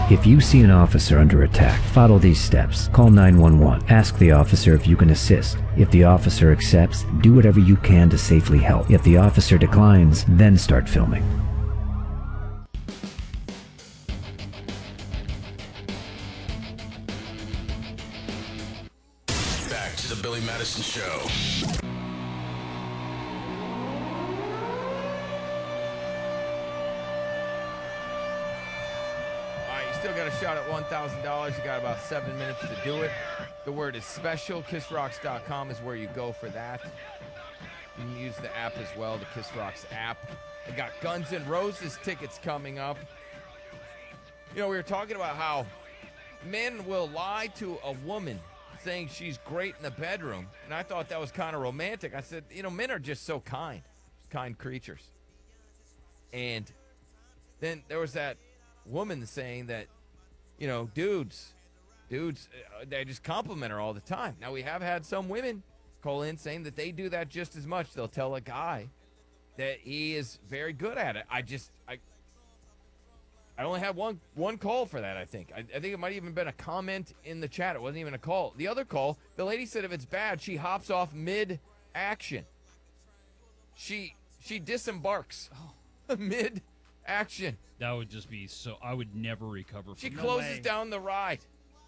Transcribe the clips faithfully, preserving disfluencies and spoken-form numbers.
If you see an officer under attack, follow these steps. Call nine one one. Ask the officer if you can assist. If the officer accepts, do whatever you can to safely help. If the officer declines, then start filming. Back to the Billy Madison Show. Still got a shot at one thousand dollars. You got about seven minutes to do it. The word is special. Kiss Rocks dot com is where you go for that. You can use the app as well, the Kiss Rocks app. I got Guns N' Roses tickets coming up. You know, we were talking about how men will lie to a woman saying she's great in the bedroom, and I thought that was kind of romantic. I said, you know, men are just so kind, kind creatures. And then there was that woman saying that, you know, dudes, dudes, uh, they just compliment her all the time. Now, we have had some women call in saying that they do that just as much. They'll tell a guy that he is very good at it. I just, I, I only had one one call for that, I think. I, I think it might have even been a comment in the chat. It wasn't even a call. The other call, the lady said if it's bad, she hops off mid-action. She, she disembarks oh. mid-action. That would just be so. I would never recover from She that. closes No down the ride.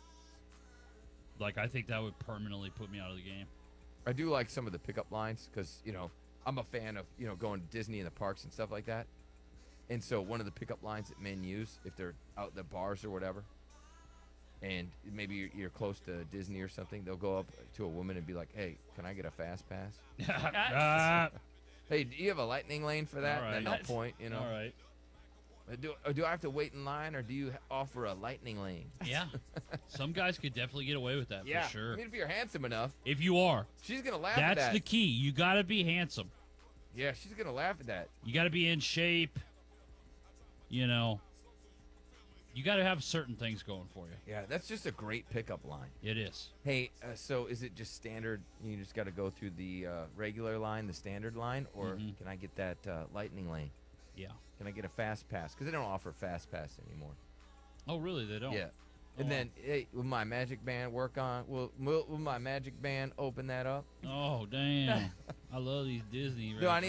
Like, I think that would permanently put me out of the game. I do like some of the pickup lines because, you know, I'm a fan of, you know, going to Disney and the parks and stuff like that. And so one of the pickup lines that men use if they're out at the bars or whatever, and maybe you're, you're close to Disney or something, they'll go up to a woman and be like, hey, can I get a fast pass? Ah, Hey, do you have a lightning lane for that? All right. And then they'll point, you know. all right. Do, or do I have to wait in line, or do you offer a lightning lane? Yeah. Some guys could definitely get away with that Yeah, for sure. I mean, if you're handsome enough, If you are, she's gonna laugh at that's that. the key. You got to be handsome. Yeah, she's gonna laugh at that. You got to be in shape. You know, you got to have certain things going for you. Yeah, that's just a great pickup line. It is. Hey, uh, so is it just standard? You just got to go through the uh, regular line, the standard line, or Mhm. can I get that uh, lightning lane? Yeah. Can I get a fast pass? Because they don't offer fast pass anymore. Oh, really? They don't? Yeah. And Oh, then, hey, will my Magic Band work on? Will, will will my Magic Band open that up? Oh, damn. I love these Disney Do I need